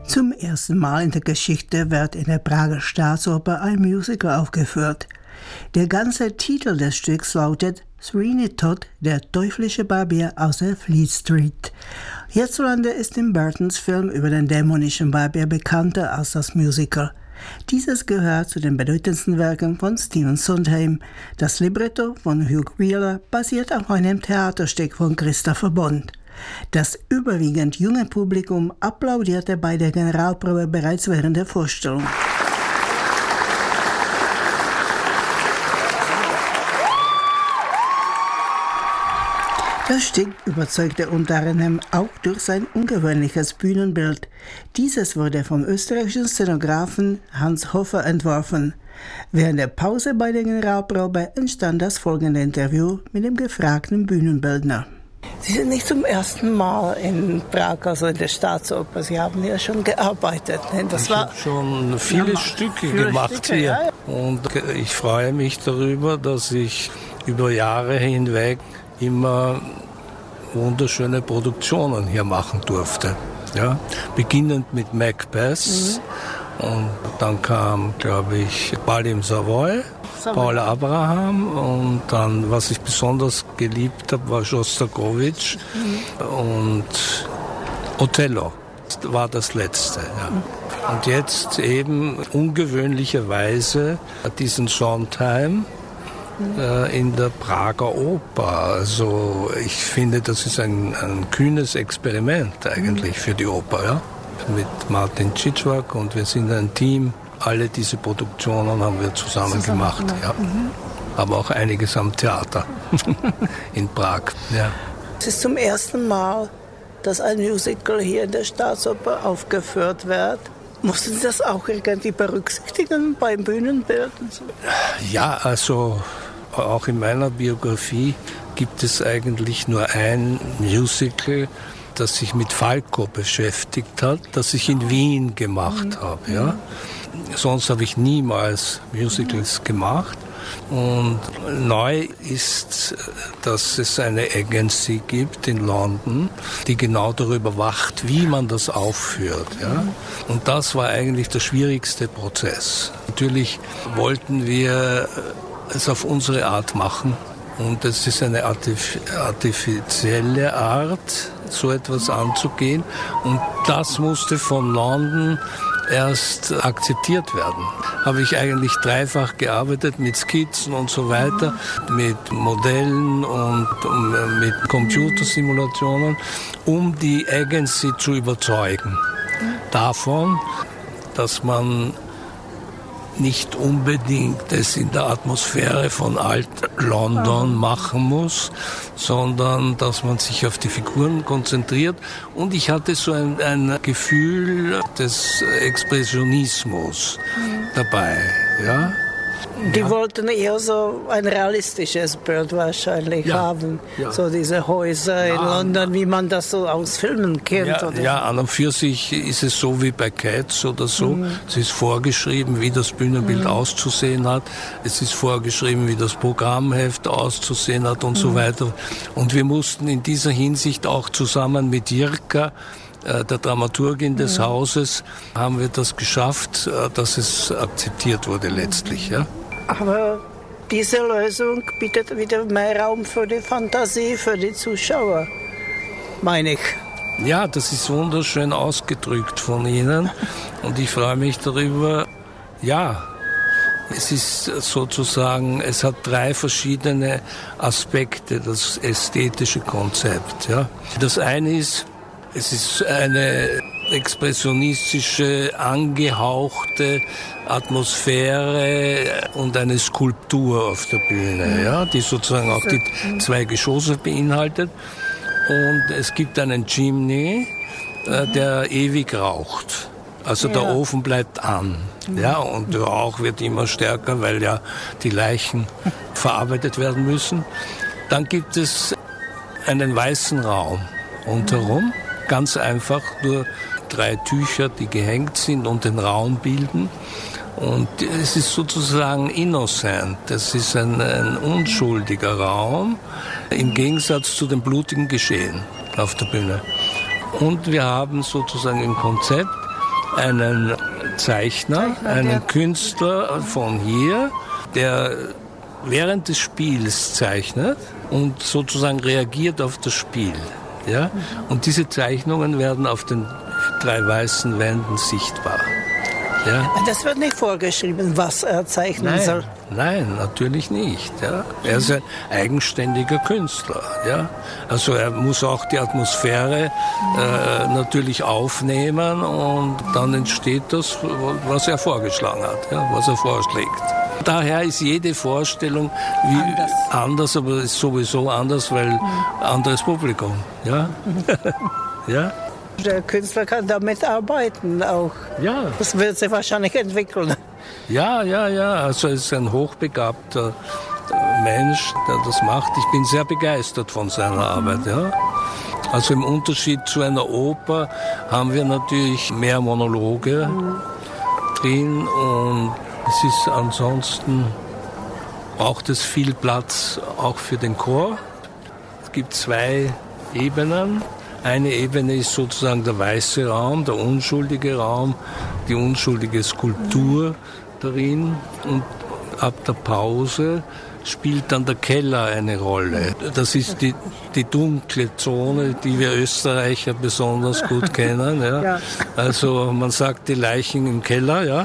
Zum ersten Mal in der Geschichte wird in der Prager Staatsoper ein Musical aufgeführt. Der ganze Titel des Stücks lautet Sweeney Todd, der teuflische Barbier aus der Fleet Street. Hierzulande ist Tim Burtons Film über den dämonischen Barbier bekannter als das Musical. Dieses gehört zu den bedeutendsten Werken von Stephen Sondheim. Das Libretto von Hugh Wheeler basiert auf einem Theaterstück von Christopher Bond. Das überwiegend junge Publikum applaudierte bei der Generalprobe bereits während der Vorstellung. Das Stück überzeugte unter anderem auch durch sein ungewöhnliches Bühnenbild. Dieses wurde vom österreichischen Szenografen Hans Hofer entworfen. Während der Pause bei der Generalprobe entstand das folgende Interview mit dem gefragten Bühnenbildner. Sie sind nicht zum ersten Mal in Prag, also in der Staatsoper. Sie haben ja schon gearbeitet. Ich habe schon viele Stücke gemacht hier. Ja. Und ich freue mich darüber, dass ich über Jahre hinweg immer wunderschöne Produktionen hier machen durfte. Ja? Beginnend mit Macbeth und dann kam, glaube ich, Ball im Savoy, Paul Abraham und dann, was ich besonders geliebt habe, war Schostakowitsch und Othello war das letzte. Ja. Und jetzt eben ungewöhnlicherweise diesen Sondheim in der Prager Oper. Also ich finde, das ist ein kühnes Experiment eigentlich für die Oper. Ja? Mit Martin Cicak und wir sind ein Team. Alle diese Produktionen haben wir zusammen gemacht. Ja. Aber auch einiges am Theater in Prag. Ja. Es ist zum ersten Mal, dass ein Musical hier in der Staatsoper aufgeführt wird. Mussten Sie das auch irgendwie berücksichtigen beim Bühnenbild? Und so? Ja, also auch in meiner Biografie gibt es eigentlich nur ein Musical, das sich mit Falco beschäftigt hat, das ich in Wien gemacht habe. Ja? Sonst habe ich niemals Musicals gemacht. Und neu ist, dass es eine Agency gibt in London, die genau darüber wacht, wie man das aufführt. Ja? Und das war eigentlich der schwierigste Prozess. Natürlich wollten wir es auf unsere Art machen. Und es ist eine artifizielle Art, so etwas anzugehen. Und das musste von London erst akzeptiert werden. Habe ich eigentlich dreifach gearbeitet mit Skizzen und so weiter, mit Modellen und mit Computersimulationen, um die Agency zu überzeugen davon, dass man nicht unbedingt es in der Atmosphäre von Alt-London machen muss, sondern dass man sich auf die Figuren konzentriert. Und ich hatte so ein Gefühl des Expressionismus dabei. Ja? Die wollten eher so ein realistisches Bild wahrscheinlich haben. Ja. So diese Häuser in London, wie man das so aus Filmen kennt. Ja, an und für sich ist es so wie bei Cats oder so. Es ist vorgeschrieben, wie das Bühnenbild auszusehen hat. Es ist vorgeschrieben, wie das Programmheft auszusehen hat und so weiter. Und wir mussten in dieser Hinsicht auch zusammen mit Jirka, der Dramaturgin des Hauses, haben wir das geschafft, dass es akzeptiert wurde letztlich. Ja? Aber diese Lösung bietet wieder mehr Raum für die Fantasie, für die Zuschauer, meine ich. Ja, das ist wunderschön ausgedrückt von Ihnen und ich freue mich darüber. Ja, es ist sozusagen, es hat drei verschiedene Aspekte, das ästhetische Konzept. Ja. Das eine ist, es ist eine expressionistische, angehauchte Atmosphäre und eine Skulptur auf der Bühne, ja, die sozusagen auch die zwei Geschosse beinhaltet. Und es gibt einen Chimney, der ewig raucht. Also der Ofen bleibt an. Ja, und der Rauch wird immer stärker, weil ja die Leichen verarbeitet werden müssen. Dann gibt es einen weißen Raum rundherum. Ganz einfach nur 3 Tücher, die gehängt sind und den Raum bilden. Und es ist sozusagen innocent. Es ist ein unschuldiger Raum im Gegensatz zu dem blutigen Geschehen auf der Bühne. Und wir haben sozusagen im Konzept einen Zeichner, einen Künstler von hier, der während des Spiels zeichnet und sozusagen reagiert auf das Spiel. Ja? Und diese Zeichnungen werden auf den 3 weißen Wänden sichtbar. Ja? Das wird nicht vorgeschrieben, was er zeichnen soll. Nein, natürlich nicht. Ja? Er ist ein eigenständiger Künstler. Ja? Also er muss auch die Atmosphäre natürlich aufnehmen und dann entsteht das, was er vorgeschlagen hat, ja? Was er vorschlägt. Daher ist jede Vorstellung anders, aber es ist sowieso anders, weil anderes Publikum. Ja? Ja? Der Künstler kann damit arbeiten auch. Ja. Das wird sich wahrscheinlich entwickeln. Ja. Also er ist ein hochbegabter Mensch, der das macht. Ich bin sehr begeistert von seiner Arbeit. Ja. Also im Unterschied zu einer Oper haben wir natürlich mehr Monologe drin und es ist ansonsten, braucht es viel Platz auch für den Chor. Es gibt 2 Ebenen. Eine Ebene ist sozusagen der weiße Raum, der unschuldige Raum, die unschuldige Skulptur darin. Und ab der Pause spielt dann der Keller eine Rolle. Das ist die dunkle Zone, die wir Österreicher besonders gut kennen. Ja. Also man sagt die Leichen im Keller. Ja.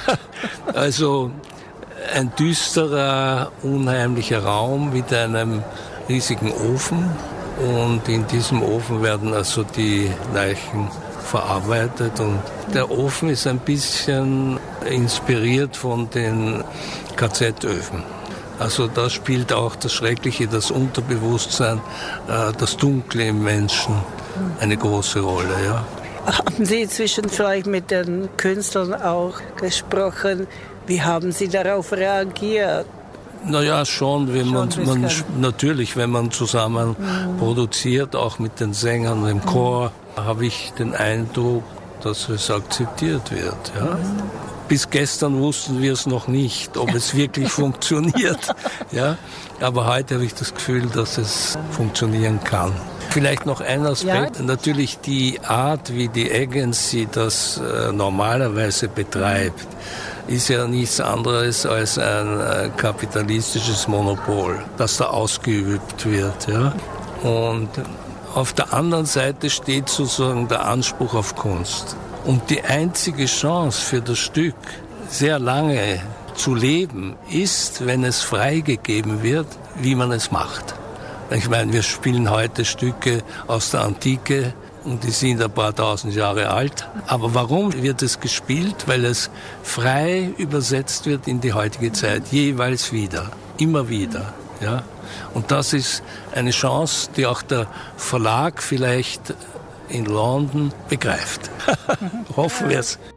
Also ein düsterer, unheimlicher Raum mit einem riesigen Ofen. Und in diesem Ofen werden also die Leichen verarbeitet. Und der Ofen ist ein bisschen inspiriert von den KZ-Öfen. Also da spielt auch das Schreckliche, das Unterbewusstsein, das Dunkle im Menschen eine große Rolle. Ja. Haben Sie inzwischen vielleicht mit den Künstlern auch gesprochen? Wie haben Sie darauf reagiert? Naja, schon, natürlich, wenn man zusammen produziert, auch mit den Sängern, dem Chor, habe ich den Eindruck, dass es akzeptiert wird. Ja? Bis gestern wussten wir es noch nicht, ob es wirklich funktioniert. Ja? Aber heute habe ich das Gefühl, dass es funktionieren kann. Vielleicht noch ein Aspekt, natürlich die Art, wie die Agency das normalerweise betreibt, ist ja nichts anderes als ein kapitalistisches Monopol, das da ausgeübt wird. Ja? Und auf der anderen Seite steht sozusagen der Anspruch auf Kunst. Und die einzige Chance für das Stück, sehr lange zu leben, ist, wenn es freigegeben wird, wie man es macht. Ich meine, wir spielen heute Stücke aus der Antike, und die sind ein paar tausend Jahre alt. Aber warum wird es gespielt? Weil es frei übersetzt wird in die heutige Zeit, jeweils wieder, immer wieder. Ja? Und das ist eine Chance, die auch der Verlag vielleicht in London begreift. Hoffen wir es.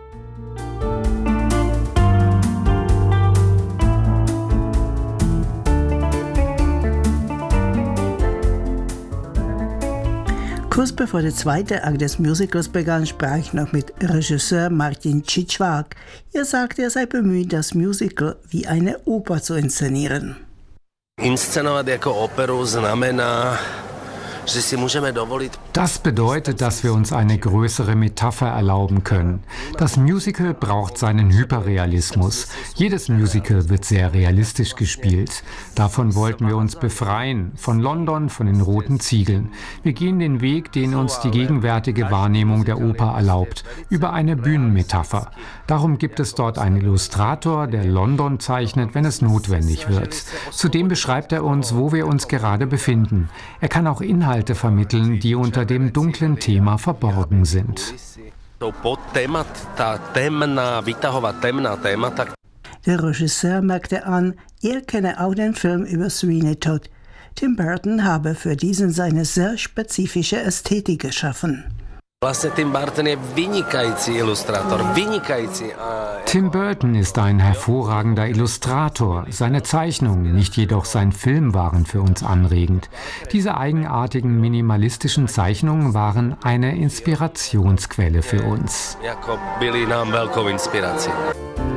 Kurz bevor der 2. Akt des Musicals begann, sprach ich noch mit Regisseur Martin Cicwak. Er sagte, er sei bemüht, das Musical wie eine Oper zu inszenieren. Inscenovat jako operu znamená, že si můžeme dovolit. Das bedeutet, dass wir uns eine größere Metapher erlauben können. Das Musical braucht seinen Hyperrealismus. Jedes Musical wird sehr realistisch gespielt. Davon wollten wir uns befreien, von London, von den roten Ziegeln. Wir gehen den Weg, den uns die gegenwärtige Wahrnehmung der Oper erlaubt, über eine Bühnenmetapher. Darum gibt es dort einen Illustrator, der London zeichnet, wenn es notwendig wird. Zudem beschreibt er uns, wo wir uns gerade befinden. Er kann auch Inhalte vermitteln, die unter dem dunklen Thema verborgen sind. Der Regisseur merkte an, er kenne auch den Film über Sweeney Todd. Tim Burton habe für diesen seine sehr spezifische Ästhetik geschaffen. Tim Burton ist ein hervorragender Illustrator. Seine Zeichnungen, nicht jedoch sein Film, waren für uns anregend. Diese eigenartigen minimalistischen Zeichnungen waren eine Inspirationsquelle für uns.